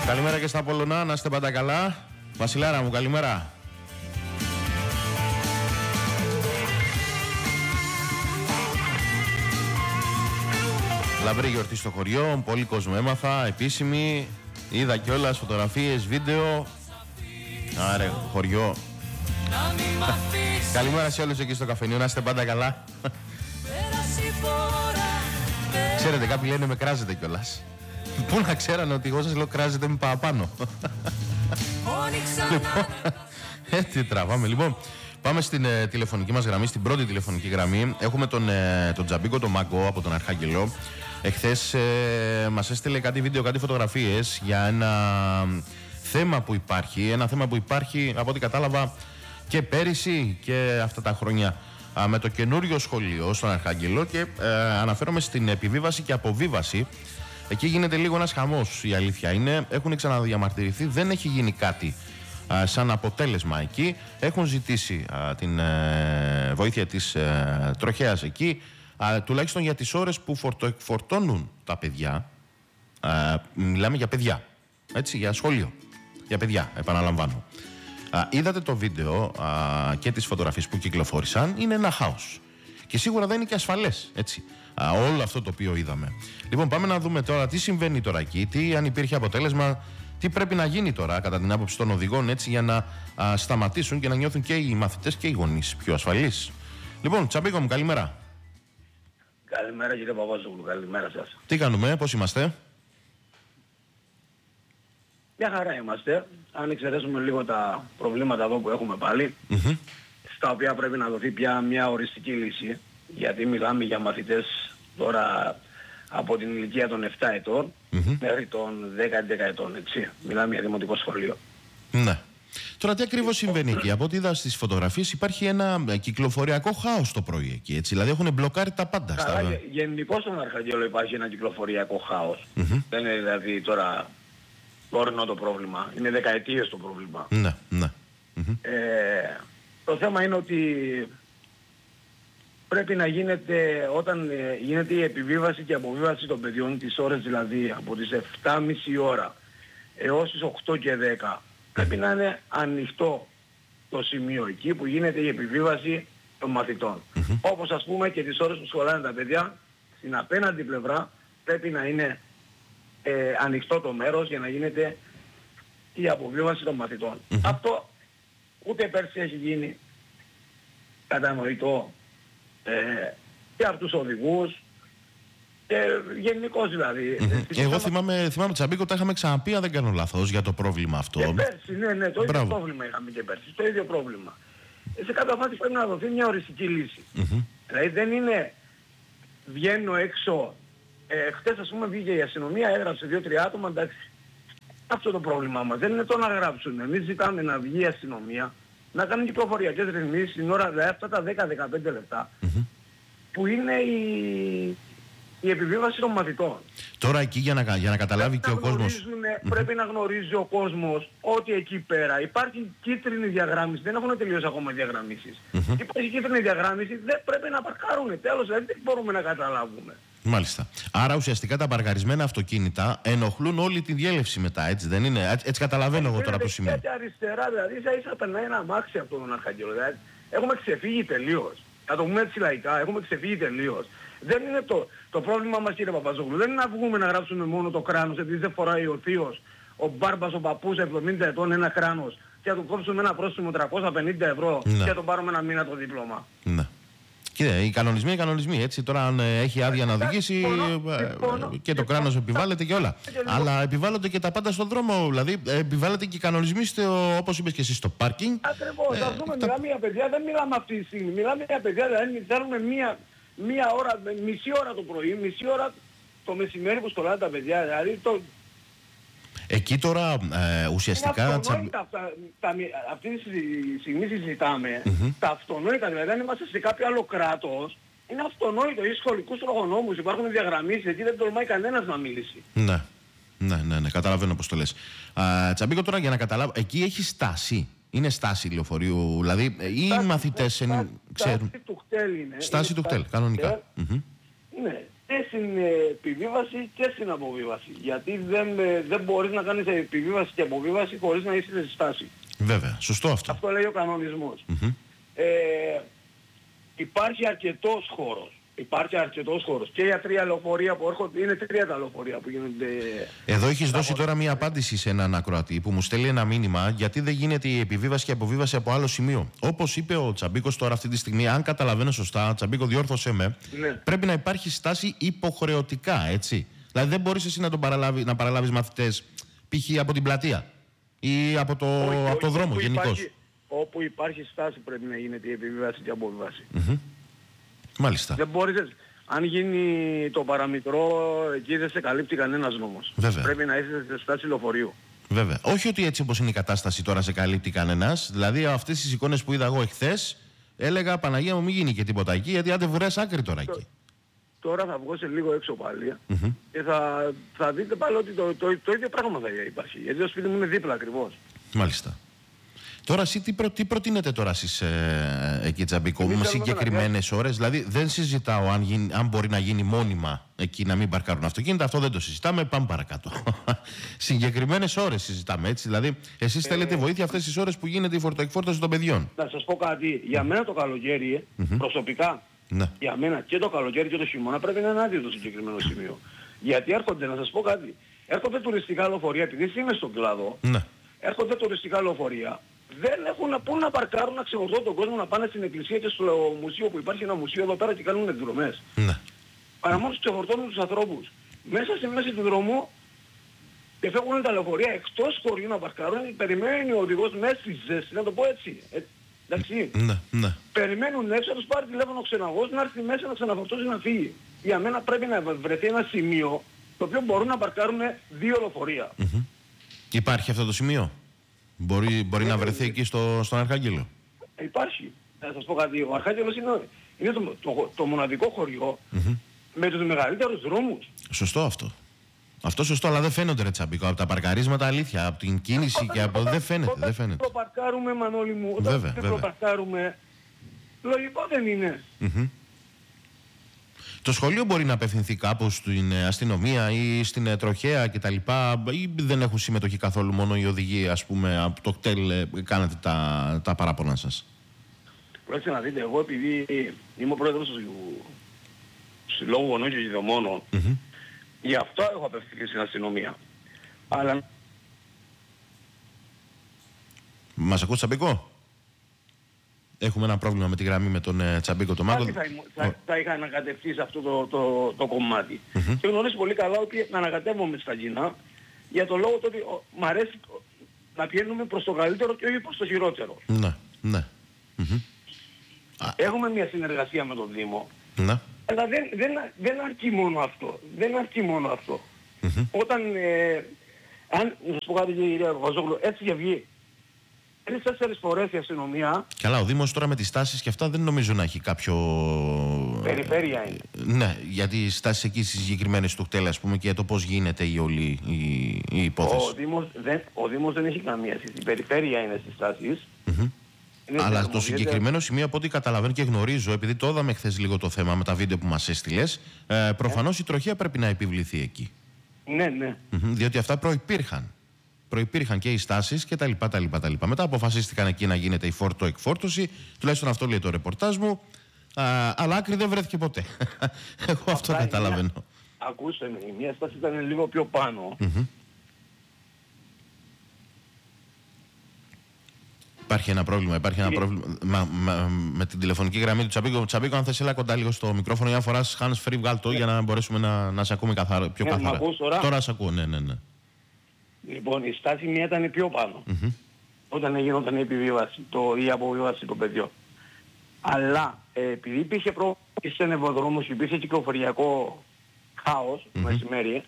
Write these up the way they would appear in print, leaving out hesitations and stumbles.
Καλημέρα και στα Απόλλωνα, να είστε πάντα καλά. Βασιλάρα μου, καλημέρα. Λαμπρή γιορτή στο χωριό, πολύ κόσμο έμαθα, επίσημη. Είδα κιόλας φωτογραφίες, βίντεο. Άρε, χωριό. Καλημέρα σε όλους εκεί στο καφενείο, να είστε πάντα καλά. Ξέρετε, κάποιοι λένε με κράζετε κιόλας. Πού να ξέρανε ότι εγώ σας λέω κράζετε με παραπάνω. Λοιπόν, έτσι τραβάμε. Λοιπόν, πάμε στην τηλεφωνική μας γραμμή, στην πρώτη τηλεφωνική γραμμή. Έχουμε τον Τζαμπίκο, τον Μάγκο από τον Αρχάγγελο. Εχθές μας έστειλε κάτι βίντεο, κάτι φωτογραφίες για ένα θέμα που υπάρχει. Ένα θέμα που υπάρχει, από ό,τι κατάλαβα, και πέρυσι και αυτά τα χρόνια με το καινούριο σχολείο στον Αρχάγγελο, και αναφέρομαι στην επιβίβαση και αποβίβαση. Εκεί γίνεται λίγο ένας χαμός, η αλήθεια είναι. Έχουν ξαναδιαμαρτυρηθεί, δεν έχει γίνει κάτι σαν αποτέλεσμα εκεί. Έχουν ζητήσει την βοήθεια της τροχέας εκεί, τουλάχιστον για τις ώρες που φορτώνουν τα παιδιά. Μιλάμε για παιδιά, έτσι, για σχολείο. Για παιδιά, επαναλαμβάνω. Είδατε το βίντεο και τις φωτογραφίες που κυκλοφόρησαν. Είναι ένα χάος. Και σίγουρα δεν είναι και ασφαλές, έτσι, όλο αυτό το οποίο είδαμε. Λοιπόν, πάμε να δούμε τώρα τι συμβαίνει τώρα εκεί, αν υπήρχε αποτέλεσμα, τι πρέπει να γίνει τώρα κατά την άποψη των οδηγών, έτσι, για να σταματήσουν και να νιώθουν και οι μαθητές και οι γονείς πιο ασφαλείς. Λοιπόν, Τσαμπίκο μου, καλημέρα. Καλημέρα κύριε Παπαζόγλου, καλημέρα σας. Τι κάνουμε, πώς είμαστε? Μια χαρά είμαστε, αν εξαιρέσουμε λίγο τα προβλήματα εδώ που έχουμε πάλι, στα οποία πρέπει να δοθεί πια μια οριστική λύση, γιατί μιλάμε για μαθητές τώρα από την ηλικία των 7 ετών μέχρι των 10-11 ετών, έτσι. Μιλάμε για δημοτικό σχολείο. Ναι. Τώρα τι ακριβώς συμβαίνει εκεί? Από ό,τι είδα στις φωτογραφίες υπάρχει ένα κυκλοφοριακό χάος το πρωί εκεί, έτσι. Δηλαδή έχουν μπλοκάρει τα πάντα. Καλά, γενικώς στον Αρχαγγέλο υπάρχει ένα κυκλοφοριακό χάος. Δεν είναι δηλαδή τώρα τωρινό το πρόβλημα. Είναι δεκαετίες το πρόβλημα. Ναι, ναι. Το θέμα είναι ότι πρέπει να γίνεται, όταν γίνεται η επιβίβαση και αποβίβαση των παιδιών, τις ώρες δηλαδή από τις 7.30 ώρα έως τις 8 και 10, πρέπει να είναι ανοιχτό το σημείο εκεί που γίνεται η επιβίβαση των μαθητών. Όπως ας πούμε και τις ώρες που σχολάνε τα παιδιά, στην απέναντι πλευρά πρέπει να είναι ανοιχτό το μέρος για να γίνεται η αποβίβαση των μαθητών. Αυτό ούτε πέρσι έχει γίνει κατανοητό και από τους οδηγούς και γενικώς δηλαδή. Εγώ θυμάμαι Τσαμπίκο, τα είχαμε ξαναπεί, αν δεν κάνω λάθος, για το πρόβλημα αυτό. Και πέρσι, ναι, το ίδιο πρόβλημα είχαμε και πέρσι, το ίδιο πρόβλημα. Σε κάποια φάση πρέπει να δοθεί μια οριστική λύση. Δηλαδή δεν είναι βγαίνω έξω, χτες ας πούμε βγήκε η αστυνομία, έγραψε 2-3 άτομα, εντάξει. Αυτό το πρόβλημά μας. Δεν είναι το να γράψουν. Εμείς ζητάμε να βγει η αστυνομία, να κάνουν κυκλοφοριακές ρυθμίσεις στην ώρα, δηλαδή αυτά τα 10-15 λεπτά, που είναι η επιβίβαση των μαθητών. Τώρα εκεί για να καταλάβει και ο κόσμος. Πρέπει να γνωρίζει ο κόσμος ότι εκεί πέρα υπάρχει κίτρινη διαγράμμιση. Δεν έχουν τελειώσει ακόμα οι διαγραμμίσεις. Υπάρχει κίτρινη διαγράμμιση, δεν πρέπει να παρκάρουν. Τέλος, δηλαδή δεν μπορούμε να καταλάβουμε. Μάλιστα. Άρα ουσιαστικά τα παρκαρισμένα αυτοκίνητα ενοχλούν όλη τη διέλευση μετά, έτσι δεν είναι? Έτσι καταλαβαίνω εγώ τώρα πώς σημαίνει. Και αριστερά, δηλαδή ίσα περνάει ένα αμάξι από τον Αρχαγγέλο. Δηλαδή, έχουμε ξεφύγει τελείως. Να το πούμε έτσι λαϊκά, έχουμε ξεφύγει τελείως. Δεν είναι το πρόβλημα μας, κύριε Παπαζόγλου. Δεν είναι να βγούμε να γράψουμε μόνο το κράνος, επειδή δεν φοράει ο θείος, ο μπάρμπας, ο παππούς 70 ετών ένα κράνος και να του κόψουμε ένα πρόστιμο 350 ευρώ και να τον πάρουμε ένα μήνα το δίπλωμα. Ναι. Κοίτα, οι κανονισμοί, έτσι. Τώρα αν έχει άδεια να οδηγήσει και το κράνος επιβάλλεται και όλα. Αλλά επιβάλλονται και τα πάντα στον δρόμο. Δηλαδή επιβάλλεται και οι κανονισμοί όπως είπες και εσύ στο πάρκινγκ. Ακριβώς. Ας πούμε μιλάμε για παιδιά, δεν μιλάμε αυτή τη στιγμή. Μιλάμε για παιδιά, δηλαδή θέλουμε μία ώρα, μισή ώρα το πρωί, μισή ώρα το μεσημέρι που σχολάνε τα παιδιά. Δηλαδή εκεί τώρα ουσιαστικά... Είναι αυτονόητα αυτή τη στιγμή συζητάμε. Τα αυτονόητα, δηλαδή αν είμαστε σε κάποιο άλλο κράτος, είναι αυτονόητο. Ή σχολικούς τροχονόμους, υπάρχουν διαγραμμίσεις, εκεί δεν τολμάει κανένας να μιλήσει. Ναι, καταλαβαίνω πώς το λες. Τσαμπίκο, τώρα για να καταλάβω, εκεί έχει στάση. Είναι στάση λεωφορείου, δηλαδή ή οι μαθητές ξέρουν? Στάση του κτέλ είναι. Στάση του κτέλ, κανονικά. Ναι. και στην επιβίβαση και στην αποβίβαση. Γιατί δεν μπορείς να κάνεις επιβίβαση και αποβίβαση χωρίς να είσαι σε στάση. Βέβαια, σωστό αυτό. Αυτό λέει ο κανονισμός. Υπάρχει αρκετός χώρος. Υπάρχει αρκετός χώρος. Και για 3 λεωφορεία που έρχονται, είναι 3 τα λεωφορεία που γίνονται. Εδώ έχεις δώσει τώρα μία απάντηση σε έναν ακροατή που μου στέλνει ένα μήνυμα γιατί δεν γίνεται η επιβίβαση και αποβίβαση από άλλο σημείο. Όπως είπε ο Τσαμπίκος τώρα αυτή τη στιγμή, αν καταλαβαίνω σωστά, Τσαμπίκο, διόρθωσέ με, Ναι. πρέπει να υπάρχει στάση υποχρεωτικά, έτσι. Δηλαδή δεν μπορείς εσύ να παραλάβεις μαθητές π.χ. από την πλατεία ή από το δρόμο γενικώς. Όπου υπάρχει στάση πρέπει να γίνεται η επιβίβαση και η αποβίβαση. Μάλιστα. Δεν μπορείς, αν γίνει το παραμικρό, εκεί δεν σε καλύπτει κανένας νόμος. Βέβαια. Πρέπει να είσαι σε στάση λεωφορείου. Βέβαια. Όχι ότι έτσι όπως είναι η κατάσταση τώρα σε καλύπτει κανένας. Δηλαδή αυτές τις εικόνες που είδα εγώ εχθές, έλεγα Παναγία μου μην γίνει και τίποτα εκεί, γιατί άντε βρες άκρη τώρα εκεί. Τώρα θα βγω σε λίγο έξω πάλι και θα δείτε πάλι ότι το ίδιο πράγμα θα υπάρχει. Γιατί το σπίτι μου είναι δίπλα ακριβώς. Μάλιστα. Τώρα εσύ τι προτείνετε τώρα εσείς εκεί Τσαμπίκο, με συγκεκριμένες ώρες? Δηλαδή δεν συζητάω αν μπορεί να γίνει μόνιμα εκεί να μην παρκάρουν αυτοκίνητα, αυτό δεν το συζητάμε, πάμε παρακάτω. Συγκεκριμένες ώρες συζητάμε, έτσι, δηλαδή εσείς θέλετε βοήθεια αυτές τις ώρες που γίνεται η φορτοεκφόρτωση των παιδιών. Να σας πω κάτι, για μένα το καλοκαίρι, προσωπικά, για μένα και το καλοκαίρι και το χειμώνα πρέπει να είναι άδειο το συγκεκριμένο σημείο. Γιατί έρχονται, να σας πω κάτι, έρχονται τουριστικά λεωφορεία, επειδή είμαι στον κλάδο, έρχονται τουριστικά λεωφορεία. Δεν έχουν πού να παρκάρουν, να ξεχωρθούν τον κόσμο να πάνε στην εκκλησία και στο μουσείο που υπάρχει ένα μουσείο εδώ πέρα και κάνουν εκδρομές. Παρά μόνο ξεχωρθώνουν τους ανθρώπους. Μέσα στη μέση του δρόμου και φεύγουν τα λεωφορεία εκτός χωριού να παρκάρουν, περιμένει ο οδηγός μέσα στη ζέστη, να το πω έτσι. Εντάξει. Περιμένουν έξω, τους πάρει τηλέφωνο ο ξεναγός να έρθει μέσα να ξαναφορτώσει να φύγει. Για μένα πρέπει να βρεθεί ένα σημείο το οποίο μπορούν να παρκάρουν 2 λεωφορεία. Υπάρχει αυτό το σημείο? Μπορεί να βρεθεί εκεί στον Αρχάγγελο? Υπάρχει. Να σας πω κάτι. Ο Αρχάγγελος είναι το μοναδικό χωριό με τους μεγαλύτερους δρόμους. Σωστό αυτό. Αυτό σωστό, αλλά δεν φαίνονται ρε Τσαμπίκο. Από τα παρκαρίσματα αλήθεια, από την κίνηση και από... Δεν φαίνεται. Όταν προπαρκάρουμε, Μανώλη μου, όταν προπαρκάρουμε, λογικό δεν είναι. Το σχολείο μπορεί να απευθυνθεί κάπως στην αστυνομία ή στην τροχέα κτλ. Ή δεν έχουν συμμετοχή καθόλου, μόνο οι οδηγοί, ας πούμε, από το κτέλ κάνετε τα παράπονα σας? Πρόκειται να δείτε, εγώ επειδή είμαι ο πρόεδρος του Συλλόγου Γονών και Γηδεμόνων, γι' αυτό έχω απευθυνθεί στην αστυνομία. Αλλά... Μας ακούς Τσαμπίκο? Έχουμε ένα πρόβλημα με τη γραμμή με τον Τσαμπίκο το Μάγκο. Θα είχα ανακατευτεί σε αυτό το κομμάτι. Και γνωρίζει πολύ καλά ότι να ανακατεύομαι στα κοινά για το λόγο ότι μ' αρέσει να πηγαίνουμε προς το καλύτερο και όχι προς το χειρότερο. Ναι. Έχουμε μια συνεργασία με τον Δήμο. Αλλά δεν αρκεί μόνο αυτό. Όταν, αν σας πω κάτι κύριε Βαζόγλου, έτσι και βγει 3-4 φορές η αστυνομία. Καλά, ο Δήμος τώρα με τις στάσεις και αυτά δεν νομίζω να έχει κάποιο... Περιφέρεια είναι. Ναι, γιατί οι στάσεις εκεί στις συγκεκριμένες του κτέλ, ας πούμε, και για το πώς γίνεται η όλη η υπόθεση. Ο Δήμος δεν έχει καμία σχέση. Η περιφέρεια είναι στις στάσεις. Αλλά το συγκεκριμένο σημείο, από ό,τι καταλαβαίνω και γνωρίζω, επειδή το είδαμε χθες λίγο το θέμα με τα βίντεο που μας έστειλες, προφανώς η τροχέα πρέπει να επιβληθεί εκεί. Ναι. Διότι αυτά προϋπήρχαν και οι στάσεις και τα λοιπά. Μετά αποφασίστηκαν εκεί να γίνεται η φόρτο-εκφόρτωση, τουλάχιστον αυτό λέει το ρεπορτάζ μου, αλλά άκρη δεν βρέθηκε ποτέ. Εγώ αυτό καταλαβαίνω. Ακούστε με, η μία στάση ήταν λίγο πιο πάνω. Υπάρχει ένα πρόβλημα με την τηλεφωνική γραμμή του Τσαμπίκο. Τσαμπίκο, αν θες έλα κοντά λίγο στο μικρόφωνο για να φοράς hands free, βγάλ' το για να μπορέσουμε να σε ακούμε πιο καθαρά. Τώρα σε ακούω, ναι. Λοιπόν, η στάση μία ήταν πιο πάνω. Όταν γινόταν η επιβίβαση, η αποβίβαση των παιδιών. Αλλά επειδή υπήρχε πρόβλημα σε νευροδρόμους, υπήρχε κυκλοφοριακό χάος το μεσημέρι,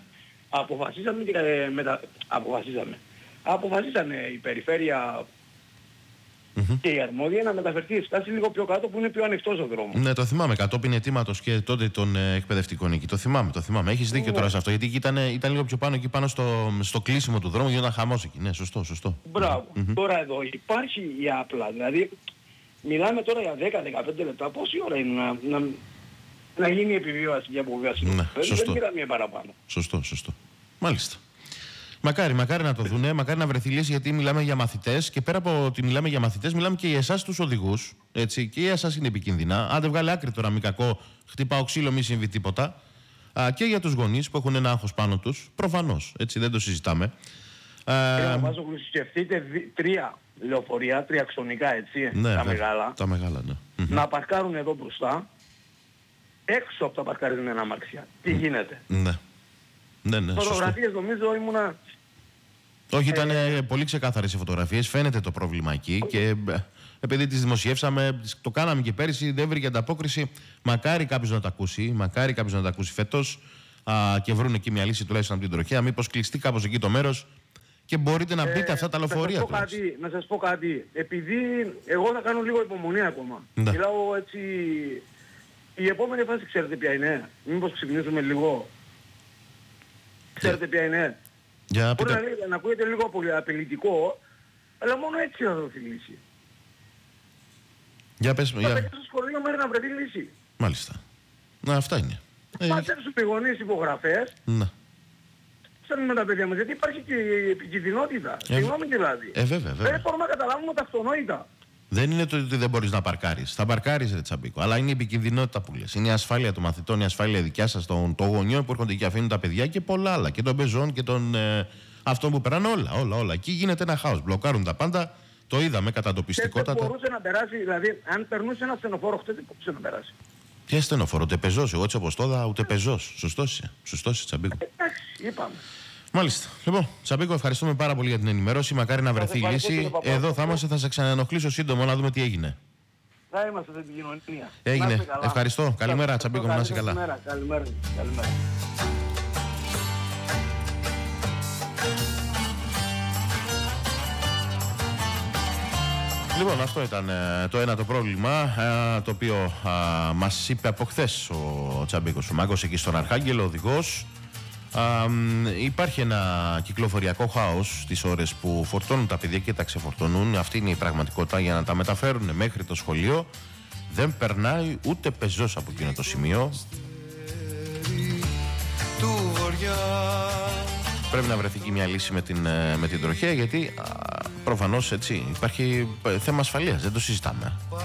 αποφασίσανε η περιφέρεια και η αρμόδια να μεταφερθεί η στάση λίγο πιο κάτω που είναι πιο ανοιχτός ο δρόμος. Ναι, το θυμάμαι. Κατόπιν αιτήματος και τότε των εκπαιδευτικών εκεί. Το θυμάμαι. Έχεις δίκιο τώρα σε αυτό. Γιατί ήταν λίγο πιο πάνω εκεί πάνω στο κλείσιμο του δρόμου, γινόταν χαμός εκεί. Ναι, σωστό. Μπράβο. Τώρα εδώ υπάρχει η απλά. Δηλαδή, μιλάμε τώρα για 10-15 λεπτά. Πόση ώρα είναι να γίνει επιβίβαση και αποβίβαση. Ναι, σωστό. Δεν πήρα μία παραπάνω. Σωστό. Μάλιστα. Μακάρι να το δούνε, μακάρι να βρεθεί λύση, γιατί μιλάμε για μαθητές και πέρα από ότι μιλάμε για μαθητές, μιλάμε και για εσάς τους οδηγούς. Έτσι, και για εσάς είναι επικίνδυνα. Αν δεν βγάλει άκρη τώρα, μη κακό, χτυπάω ξύλο, μη συμβεί τίποτα. Και για τους γονείς που έχουν ένα άγχος πάνω τους, προφανώς. Έτσι, δεν το συζητάμε. Κύριε Βάζογλου, σκεφτείτε 3 λεωφορεία, 3 αξονικά, έτσι, Ναι, τα μεγάλα. Τα μεγάλα, ναι. Να παρκάρουν εδώ μπροστά, έξω από τα παρκαρισμένα αμάξια. Τι γίνεται? Ναι. Φωτογραφίες νομίζω ήμουνα... Όχι, ήταν πολύ ξεκάθαρες οι φωτογραφίες. Φαίνεται το πρόβλημα εκεί και επειδή τις δημοσιεύσαμε, το κάναμε και πέρυσι, δεν βρήκε ανταπόκριση. Μακάρι κάποιος να τα ακούσει, φέτος και βρουν εκεί μια λύση τουλάχιστον από την τροχέα. Μήπως κλειστεί κάπως εκεί το μέρος και μπορείτε να μπείτε αυτά τα λεωφορεία. Να σας πω κάτι. Επειδή εγώ θα κάνω λίγο υπομονή ακόμα. Ναι. Μιλάω έτσι... Η επόμενη φάση ξέρετε ποια είναι? Μήπως ξυπνήσουμε λίγο? Ξέρετε ποια είναι? Μπορεί να ακούγεται λίγο απειλητικό, αλλά μόνο έτσι θα δοθεί λύση. Για πες, θα παίξει στο σχολείο μέχρι να βρεθεί λύση. Μάλιστα. Αυτά είναι. Μαζέψουν οι γονείς υπογραφές. Ναι. Ξέρουμε τα παιδιά μας, γιατί υπάρχει και η επικινδυνότητα. Συγγνώμη δηλαδή. Βέβαια. Δεν μπορούμε να καταλάβουμε τα αυτονόητα. Δεν είναι το ότι δεν μπορείς να παρκάρεις. Θα παρκάρεις, ρε Τσαμπίκο. Αλλά είναι η επικινδυνότητα που λες. Είναι η ασφάλεια των μαθητών, η ασφάλεια δικιά σας, των γονιών που έρχονται και αφήνουν τα παιδιά και πολλά άλλα. Και των πεζών και των αυτών που περνάνε όλα. Εκεί γίνεται ένα χάος. Μπλοκάρουν τα πάντα. Το είδαμε κατατοπιστικότατα. Δεν μπορούσε να περάσει, δηλαδή, αν περνούσε ένα στενοφόρο χτες, δεν μπορούσε να περάσει. Ποια στενοφόρο, ούτε πεζός. Εγώ έτσι όπως το είδα, ούτε πεζός. Σωστός είσαι, Τσαμπίκο. Εντάξει, είπαμε. Μάλιστα. Λοιπόν, Τσαμπίκο, ευχαριστούμε πάρα πολύ για την ενημέρωση. Μακάρι να βρεθεί λύση. Εδώ θα είμαστε, θα σε ξαναενοχλήσω σύντομα να δούμε τι έγινε. Θα είμαστε στην επικοινωνία. Έγινε. Ευχαριστώ. Καλημέρα, Τσαμπίκο, να είσαι καλά. Καλημέρα. Λοιπόν, αυτό ήταν το ένα το πρόβλημα, το οποίο μας είπε από χθες ο Τσαμπίκος ο Μάγκος εκεί στον Αρχάγγελο, οδηγός. Υπάρχει ένα κυκλοφοριακό χάος στις ώρες που φορτώνουν τα παιδιά και τα ξεφορτώνουν. Αυτή είναι η πραγματικότητα. Για να τα μεταφέρουν μέχρι το σχολείο δεν περνάει ούτε πεζός από εκείνο το σημείο. Πρέπει να βρεθεί και μια λύση με την τροχέα, γιατί προφανώς έτσι υπάρχει θέμα ασφαλείας, δεν το συζητάμε.